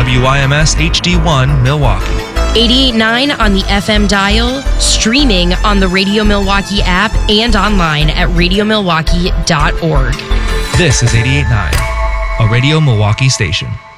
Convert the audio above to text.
WIMS HD1 Milwaukee. 88.9 on the FM dial, streaming on the Radio Milwaukee app and online at radiomilwaukee.org. This is 88.9, a Radio Milwaukee station.